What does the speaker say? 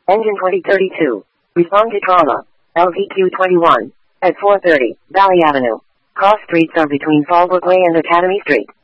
Engine 2032. Respond to trauma. LVQ 21. At 430, Valley Avenue. Cross streets are between Fallbrook Way and Academy Street.